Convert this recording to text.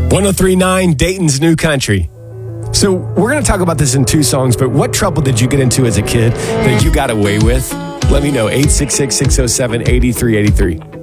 1039 Dayton's New Country. So we're going to talk about this in two songs, but what trouble did you get into as a kid that you got away with? Let me know, 866-607-8383.